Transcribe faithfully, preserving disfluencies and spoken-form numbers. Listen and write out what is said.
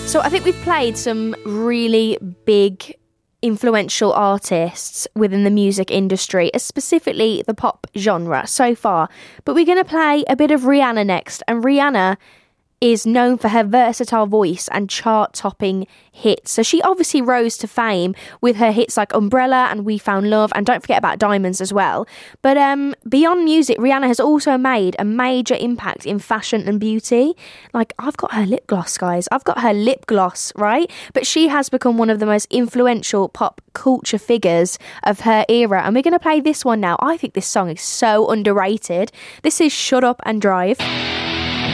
So I think we've played some really big, influential artists within the music industry, specifically the pop genre so far. But we're going to play a bit of Rihanna next. And Rihanna is known for her versatile voice and chart-topping hits. So she obviously rose to fame with her hits like Umbrella and We Found Love, and don't forget about Diamonds as well. But um, beyond music, Rihanna has also made a major impact in fashion and beauty. Like, I've got her lip gloss, guys. I've got her lip gloss, right? But she has become one of the most influential pop culture figures of her era. And we're going to play this one now. I think this song is so underrated. This is Shut Up and Drive.